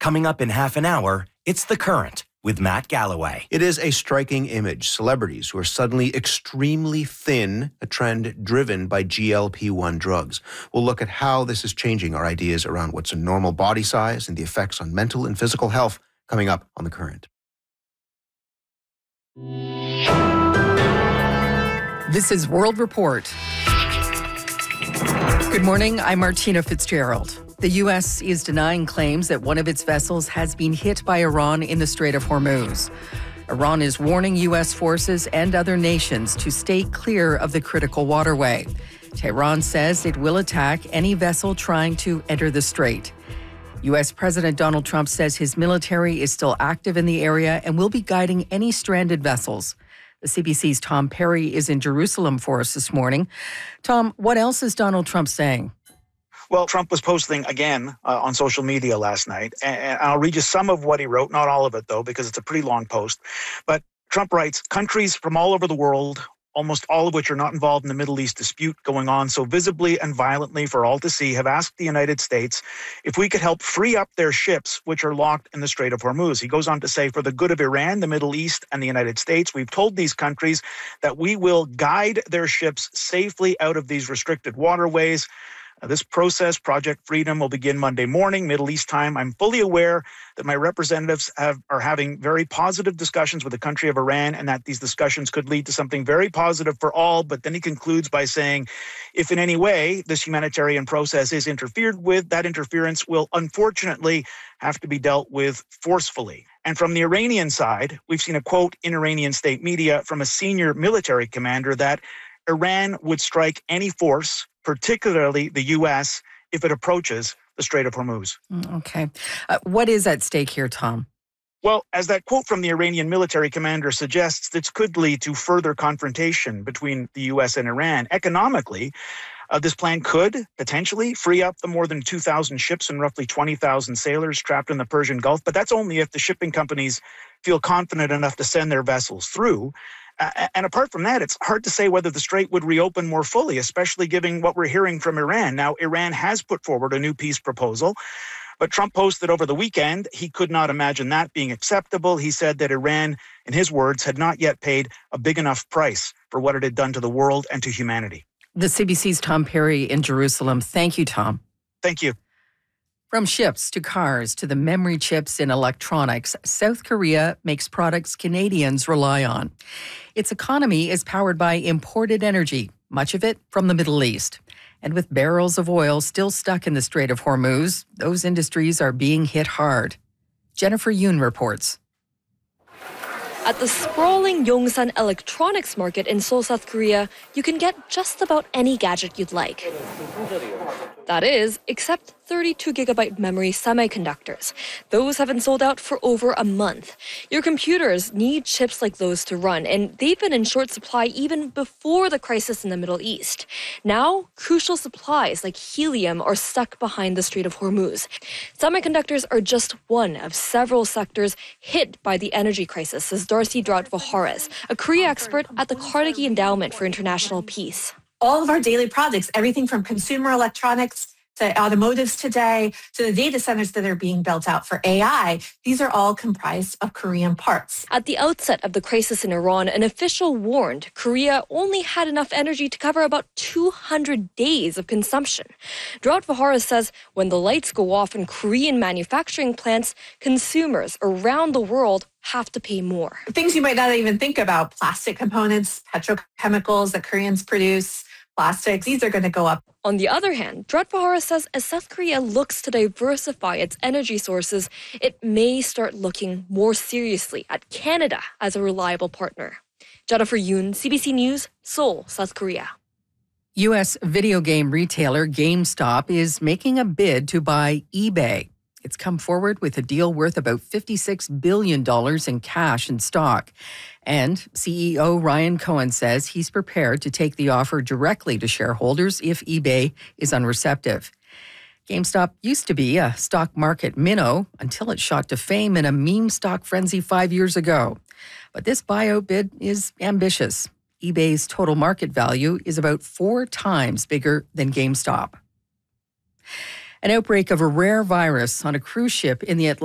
Coming up in half an hour, it's The Current with Matt Galloway. It is a striking image. Celebrities who are suddenly extremely thin, a trend driven by GLP-1 drugs. We'll look at how this is changing our ideas around what's a normal body size and the effects on mental and physical health coming up on The Current. This is World Report. Good morning, I'm Martina Fitzgerald. The U.S. is denying claims that one of its vessels has been hit by Iran in the Strait of Hormuz. Iran is warning U.S. forces and other nations to stay clear of the critical waterway. Tehran says it will attack any vessel trying to enter the strait. U.S. President Donald Trump says his military is still active in the area and will be guiding any stranded vessels. The CBC's Tom Perry is in Jerusalem for us this morning. Tom, what else is Donald Trump saying? Well, Trump was posting again on social media last night, and I'll read you some of what he wrote, not all of it, though, because it's a pretty long post. But Trump writes, countries from all over the world, almost all of which are not involved in the Middle East dispute going on so visibly and violently for all to see, have asked the United States if we could help free up their ships, which are locked in the Strait of Hormuz. He goes on to say, for the good of Iran, the Middle East, and the United States, we've told these countries that we will guide their ships safely out of these restricted waterways. This process, Project Freedom, will begin Monday morning, Middle East time. I'm fully aware that my representatives are having very positive discussions with the country of Iran and that these discussions could lead to something very positive for all. But then he concludes by saying, if in any way this humanitarian process is interfered with, that interference will unfortunately have to be dealt with forcefully. And from the Iranian side, we've seen a quote in Iranian state media from a senior military commander that Iran would strike any force, particularly the U.S., if it approaches the Strait of Hormuz. Okay. What is at stake here, Tom? Well, as that quote from the Iranian military commander suggests, this could lead to further confrontation between the U.S. and Iran. Economically, this plan could potentially free up the more than 2,000 ships and roughly 20,000 sailors trapped in the Persian Gulf, but that's only if the shipping companies feel confident enough to send their vessels through. And apart from that, it's hard to say whether the strait would reopen more fully, especially given what we're hearing from Iran. Now, Iran has put forward a new peace proposal, but Trump posted over the weekend he could not imagine that being acceptable. He said that Iran, in his words, had not yet paid a big enough price for what it had done to the world and to humanity. The CBC's Tom Perry in Jerusalem. Thank you, Tom. Thank you. From ships to cars to the memory chips in electronics, South Korea makes products Canadians rely on. Its economy is powered by imported energy, much of it from the Middle East. And with barrels of oil still stuck in the Strait of Hormuz, those industries are being hit hard. Jennifer Yoon reports. At the sprawling Yongsan Electronics Market in Seoul, South Korea, you can get just about any gadget you'd like. That is, except 32-gigabyte memory semiconductors. Those have been sold out for over a month. Your computers need chips like those to run, and they've been in short supply even before the crisis in the Middle East. Now, crucial supplies like helium are stuck behind the Strait of Hormuz. Semiconductors are just one of several sectors hit by the energy crisis, says Darcy Drout-Vaharas, a Korea expert at the Carnegie Endowment for International Peace. All of our daily products, everything from consumer electronics to automotives today, to the data centers that are being built out for AI, these are all comprised of Korean parts. At the outset of the crisis in Iran, an official warned Korea only had enough energy to cover about 200 days of consumption. Drout-Vaharas says when the lights go off in Korean manufacturing plants, consumers around the world have to pay more. Things you might not even think about, plastic components, petrochemicals that Koreans produce, plastics, these are going to go up. On the other hand, Drout-Vaharas says as South Korea looks to diversify its energy sources, it may start looking more seriously at Canada as a reliable partner. Jennifer Yoon, CBC News, Seoul, South Korea. U.S. video game retailer GameStop is making a bid to buy eBay. It's come forward with a deal worth about $56 billion in cash and stock. And CEO Ryan Cohen says he's prepared to take the offer directly to shareholders if eBay is unreceptive. GameStop used to be a stock market minnow until it shot to fame in a meme stock frenzy 5 years ago. But this buyout bid is ambitious. eBay's total market value is about 4 times bigger than GameStop. An outbreak of a rare virus on a cruise ship in the Atlantic